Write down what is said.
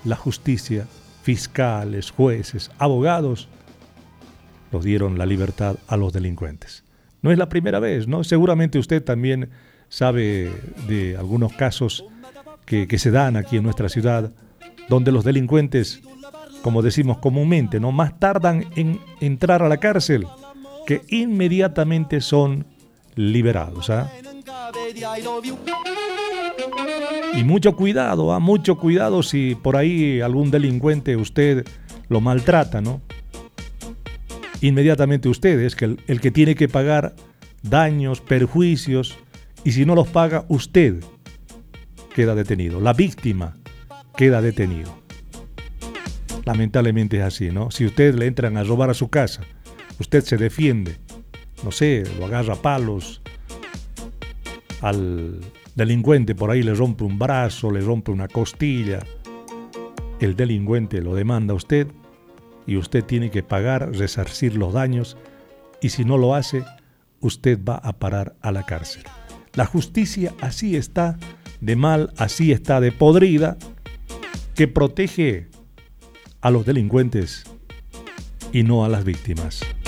la justicia, fiscales, jueces, abogados, los dieron la libertad a los delincuentes. No es la primera vez, ¿no? Seguramente usted también sabe de algunos casos que se dan aquí en nuestra ciudad, donde los delincuentes, como decimos comúnmente, ¿no?, más tardan en entrar a la cárcel que inmediatamente son liberados, ¿ah? Y mucho cuidado si por ahí algún delincuente usted lo maltrata, ¿no? Inmediatamente usted es el que tiene que pagar daños, perjuicios, y si no los paga, usted queda detenido, la víctima queda detenido. Lamentablemente es así, ¿no? Si usted le entran a robar a su casa, usted se defiende, no sé, lo agarra a palos al delincuente, por ahí le rompe un brazo, le rompe una costilla, el delincuente lo demanda a usted y usted tiene que pagar, resarcir los daños, y si no lo hace, usted va a parar a la cárcel. La justicia así está de mal, así está de podrida, que protege a los delincuentes y no a las víctimas.